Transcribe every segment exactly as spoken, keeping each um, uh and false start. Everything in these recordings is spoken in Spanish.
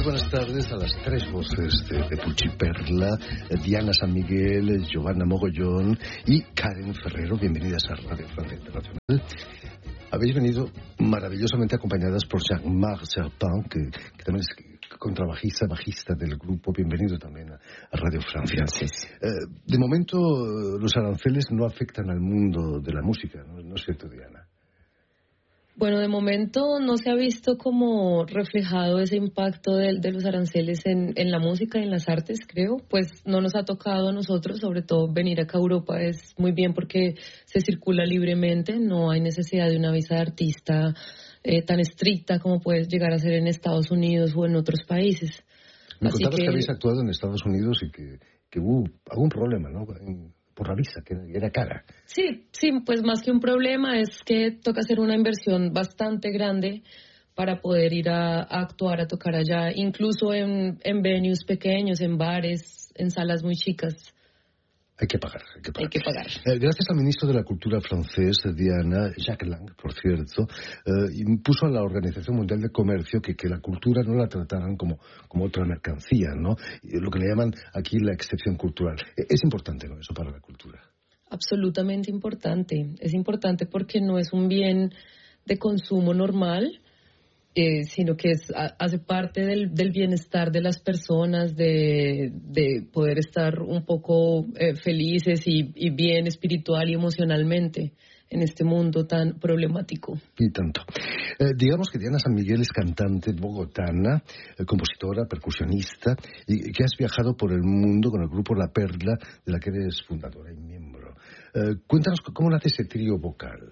buenas tardes a las tres voces de, de Puchiperla, Diana San Miguel, Giovanna Mogollón y Karen Ferrero. Bienvenidas a Radio Francia Internacional. Habéis venido maravillosamente acompañadas por Jean-Marc Serpent, que, que también es contrabajista, bajista del grupo. Bienvenido también a, a Radio Francia. Eh, de momento, los aranceles no afectan al mundo de la música, ¿no, ¿No es cierto, Diana? Bueno, de momento no se ha visto como reflejado ese impacto de, de los aranceles en, en la música y en las artes, creo. Pues no nos ha tocado a nosotros, sobre todo venir acá a Europa es muy bien porque se circula libremente, no hay necesidad de una visa de artista eh, tan estricta como puede llegar a ser en Estados Unidos o en otros países. Me Así contabas que... que habéis actuado en Estados Unidos y que, que hubo algún problema, ¿no? En... por la visa, que era cara. Sí, sí, pues más que un problema es que toca hacer una inversión bastante grande para poder ir a, a actuar, a tocar allá, incluso en, en venues pequeños, en bares, en salas muy chicas. Hay que pagar, hay que pagar. Hay que pagar. Eh, gracias al ministro de la Cultura francés, Diana, Jacques Lang, por cierto, eh, impuso a la Organización Mundial de Comercio que, que la cultura no la trataran como, como otra mercancía, ¿no? Y lo que le llaman aquí la excepción cultural. Eh, es importante, ¿no?, eso para la cultura. Absolutamente importante. Es importante porque no es un bien de consumo normal, Eh, sino que es, a, hace parte del, del bienestar de las personas, de, de poder estar un poco eh, felices y, y bien espiritual y emocionalmente en este mundo tan problemático. Y tanto. Eh, digamos que Diana San Miguel es cantante bogotana, eh, compositora, percusionista, y que has viajado por el mundo con el grupo La Perla, de la que eres fundadora y miembro. Eh, cuéntanos cómo nace ese trío vocal.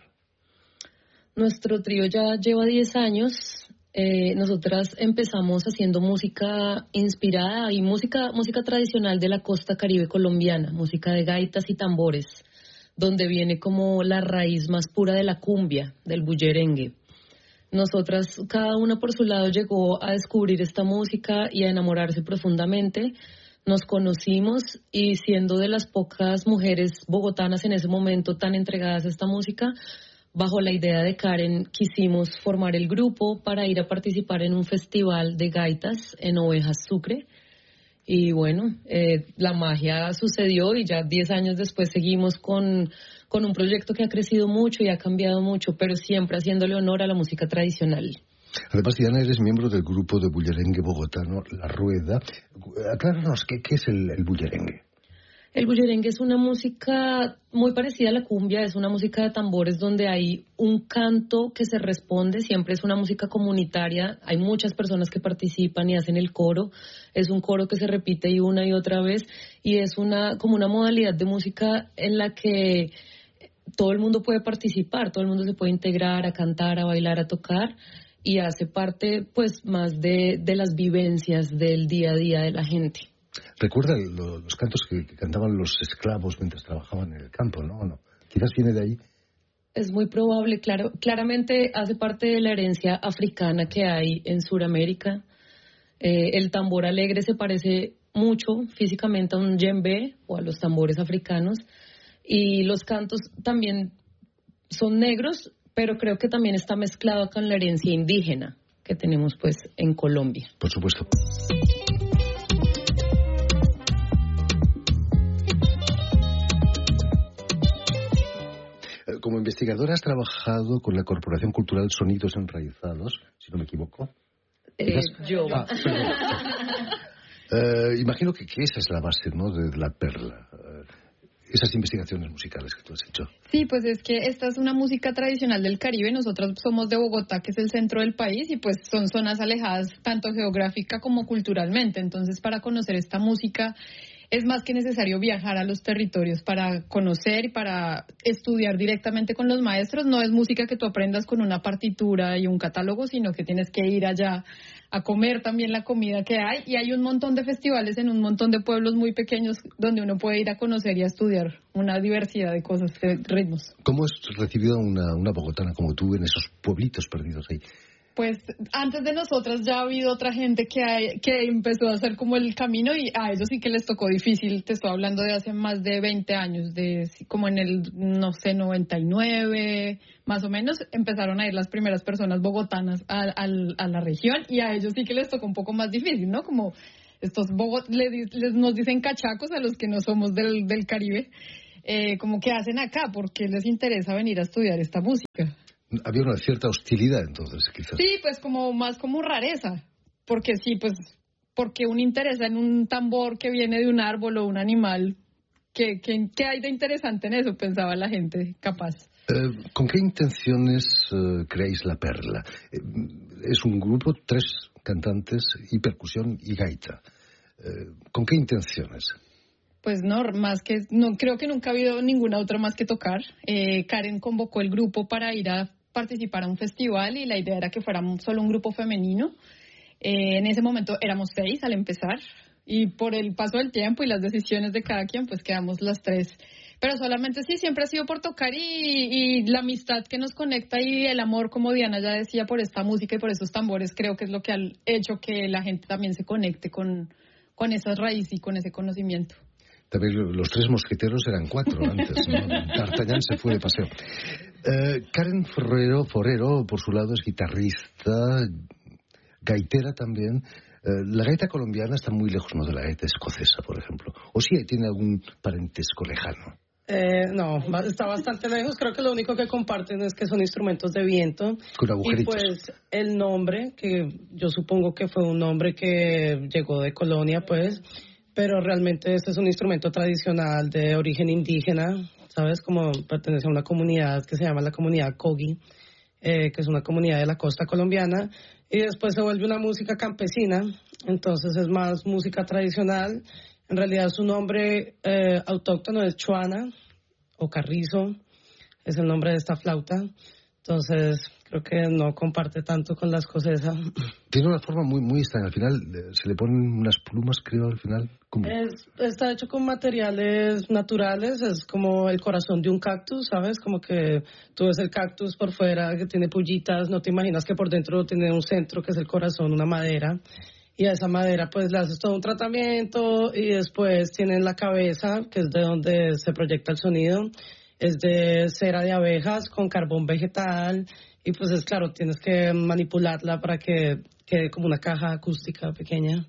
Nuestro trío ya lleva diez años. Eh, nosotras empezamos haciendo música inspirada y música, música tradicional de la costa caribe colombiana, música de gaitas y tambores, donde viene como la raíz más pura de la cumbia, del bullerengue. Nosotras, cada una por su lado, llegó a descubrir esta música y a enamorarse profundamente. Nos conocimos y, siendo de las pocas mujeres bogotanas en ese momento tan entregadas a esta música, bajo la idea de Karen, quisimos formar el grupo para ir a participar en un festival de gaitas en Ovejas, Sucre. Y bueno, eh, la magia sucedió y ya diez años después seguimos con, con un proyecto que ha crecido mucho y ha cambiado mucho, pero siempre haciéndole honor a la música tradicional. Además, Diana, eres miembro del grupo de bullerengue bogotano La Rueda. Acláranos, ¿qué, qué es el, el bullerengue? El bullerengue es una música muy parecida a la cumbia, es una música de tambores donde hay un canto que se responde, siempre es una música comunitaria, hay muchas personas que participan y hacen el coro, es un coro que se repite y una y otra vez, y es una como una modalidad de música en la que todo el mundo puede participar, todo el mundo se puede integrar a cantar, a bailar, a tocar, y hace parte pues más de, de las vivencias del día a día de la gente. Recuerda lo, los cantos que, que cantaban los esclavos mientras trabajaban en el campo, ¿no? ¿O no? Quizás viene de ahí. Es muy probable, claro. Claramente hace parte de la herencia africana que hay en Sudamérica. Eh, el tambor alegre se parece mucho físicamente a un djembe o a los tambores africanos. Y los cantos también son negros, pero creo que también está mezclado con la herencia indígena que tenemos pues en Colombia. Por supuesto. Como investigadora has trabajado con la Corporación Cultural Sonidos Enraizados, si no me equivoco. Eh, yo. Ah, eh, imagino que, que esa es la base, ¿no?, de La Perla. Eh, esas investigaciones musicales que tú has hecho. Sí, pues es que esta es una música tradicional del Caribe. Nosotros somos de Bogotá, que es el centro del país, y pues son zonas alejadas tanto geográfica como culturalmente. Entonces, para conocer esta música es más que necesario viajar a los territorios para conocer y para estudiar directamente con los maestros. No es música que tú aprendas con una partitura y un catálogo, sino que tienes que ir allá a comer también la comida que hay. Y hay un montón de festivales en un montón de pueblos muy pequeños donde uno puede ir a conocer y a estudiar una diversidad de cosas, de ritmos. ¿Cómo es recibida una, una bogotana como tú en esos pueblitos perdidos ahí? Pues antes de nosotras ya ha habido otra gente que, hay, que empezó a hacer como el camino y a ellos sí que les tocó difícil. Te estoy hablando de hace más de veinte años, de como en el, no sé, noventa y nueve, más o menos, empezaron a ir las primeras personas bogotanas a, a, a la región y a ellos sí que les tocó un poco más difícil, ¿no? Como estos bogot, les, les, nos dicen cachacos a los que no somos del, del Caribe, eh, como que hacen acá, porque les interesa venir a estudiar esta música. Había una cierta hostilidad entonces, quizás. Sí, pues como más como rareza, porque sí, pues porque un interés en un tambor que viene de un árbol o un animal, ¿qué, qué, qué hay de interesante en eso? Pensaba la gente, capaz. Eh, ¿Con qué intenciones eh, creáis La Perla? Eh, es un grupo, tres cantantes y percusión y gaita. Eh, ¿Con qué intenciones? Pues no, más que, no creo que nunca ha habido ninguna otra más que tocar. Eh, Karen convocó el grupo para ir a participar a un festival y la idea era que fuera solo un grupo femenino. Eh, en ese momento éramos seis al empezar y por el paso del tiempo y las decisiones de cada quien pues quedamos las tres. Pero solamente sí, siempre ha sido por tocar y, y la amistad que nos conecta y el amor, como Diana ya decía, por esta música y por esos tambores, creo que es lo que ha hecho que la gente también se conecte con, con esas raíces y con ese conocimiento. También los tres mosqueteros eran cuatro antes, ¿no? D'Artagnan se fue de paseo. Eh, Karen Ferrero, Forero, por su lado, es guitarrista, gaitera también. Eh, la gaita colombiana está muy lejos, ¿no?, de la gaita escocesa, por ejemplo. ¿O sí tiene algún parentesco lejano? Eh, no, está bastante lejos. Creo que lo único que comparten es que son instrumentos de viento. Con agujeritos. Y pues el nombre, que yo supongo que fue un nombre que llegó de Colonia, pues... Pero realmente este es un instrumento tradicional de origen indígena, ¿sabes? Como pertenece a una comunidad que se llama la comunidad Kogi, eh, que es una comunidad de la costa colombiana, y después se vuelve una música campesina, entonces es más música tradicional. En realidad su nombre eh, autóctono es chuana o carrizo, es el nombre de esta flauta, entonces creo que no comparte tanto con la escocesa. Tiene una forma muy muy extraña, al final se le ponen unas plumas, creo, al final. ¿Cómo? Es, está hecho con materiales naturales, es como el corazón de un cactus, ¿sabes? Como que tú ves el cactus por fuera que tiene pullitas, no te imaginas que por dentro tiene un centro que es el corazón, una madera, y a esa madera pues le haces todo un tratamiento y después tienen la cabeza, que es de donde se proyecta el sonido, es de cera de abejas con carbón vegetal y pues es claro, tienes que manipularla para que quede como una caja acústica pequeña.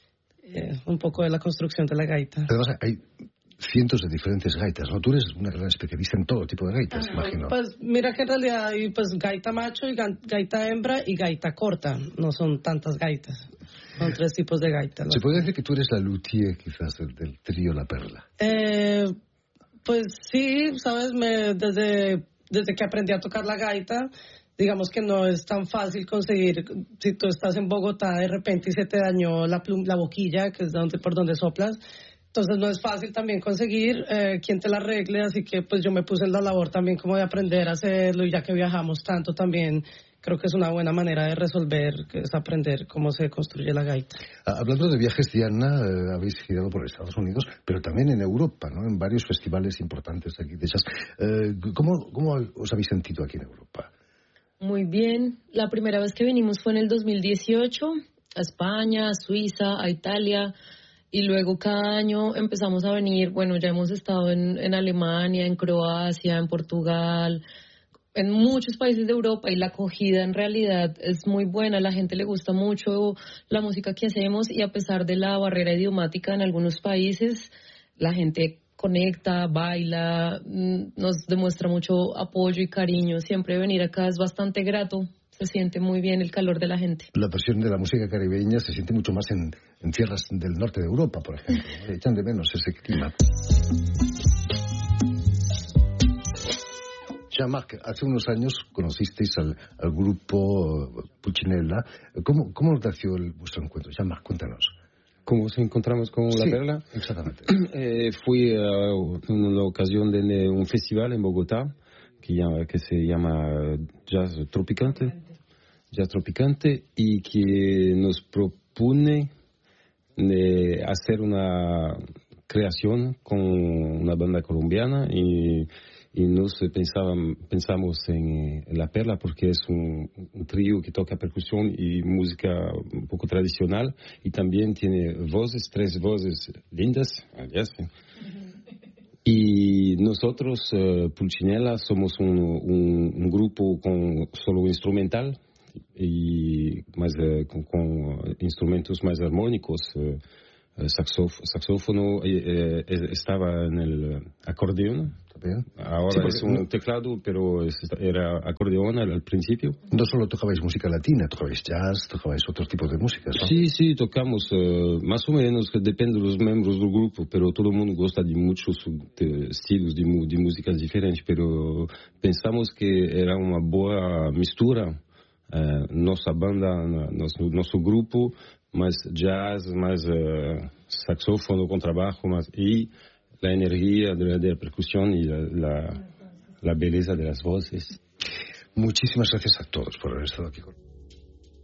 Eh, un poco de la construcción de la gaita. Además hay cientos de diferentes gaitas, ¿no? Tú eres una gran especialista en todo tipo de gaitas, ah, imagino. Pues mira que en realidad hay pues gaita macho y gaita hembra y gaita corta, no son tantas gaitas, son tres tipos de gaitas. ¿Se puede decir que tú eres la luthier quizás del, del trío La Perla? Eh, pues sí, sabes, me, desde, desde que aprendí a tocar la gaita, digamos que no es tan fácil conseguir, si tú estás en Bogotá de repente y se te dañó la, plum, la boquilla, que es donde, por donde soplas, entonces no es fácil también conseguir eh, quien te la arregle, así que pues yo me puse en la labor también como de aprender a hacerlo y ya que viajamos tanto también, creo que es una buena manera de resolver, que es aprender cómo se construye la gaita. Hablando de viajes, Diana, eh, habéis girado por Estados Unidos, pero también en Europa, ¿no? En varios festivales importantes aquí de jazz. Eh, ¿cómo, ¿Cómo os habéis sentido aquí en Europa? Muy bien. La primera vez que vinimos fue en el dos mil dieciocho, a España, a Suiza, a Italia, y luego cada año empezamos a venir. Bueno, ya hemos estado en, en Alemania, en Croacia, en Portugal, en muchos países de Europa, y la acogida en realidad es muy buena. A la gente le gusta mucho la música que hacemos, y a pesar de la barrera idiomática en algunos países, la gente conecta, baila, nos demuestra mucho apoyo y cariño. Siempre venir acá es bastante grato, se siente muy bien el calor de la gente. La versión de la música caribeña se siente mucho más en, en tierras del norte de Europa, por ejemplo, ¿no? Echan de menos ese clima. Jean-Marc, hace unos años conocisteis al, al grupo Puccinella. ¿Cómo, cómo nació el, vuestro encuentro? Jean-Marc, cuéntanos. ¿Cómo nos encontramos con sí, La Perla? Exactamente. Eh, fui uh, en una ocasión de un festival en Bogotá que, llama, que se llama Jazz Tropicante, Jazz Tropicante, y que nos propone de hacer una creación con una banda colombiana y, y nos pensaban, pensamos en, en La Perla porque es un, un trío que toca percusión y música un poco tradicional y también tiene voces, tres voces lindas, alias. Y nosotros, uh, Pulcinella, somos un, un, un grupo con solo instrumental y más, uh, con, con instrumentos más armónicos. Uh, Saxóf- saxófono eh, eh, estaba en el acordeón. Ahora sí, es un no, teclado, pero es, era acordeón al, al principio. No solo tocabais música latina, tocabais jazz, tocabais otros tipos de música, ¿no? Sí, sí, tocamos uh, más o menos, depende de los miembros del grupo, pero todo el mundo gusta de muchos de estilos de, de músicas diferentes, pero pensamos que era una buena mistura. Uh, nuestra banda, nuestro, nuestro grupo, más jazz, más uh, saxófono, contrabajo, más, y la energía de la, de la percusión y la, la, la belleza de las voces. Muchísimas gracias a todos por haber estado aquí con nosotros.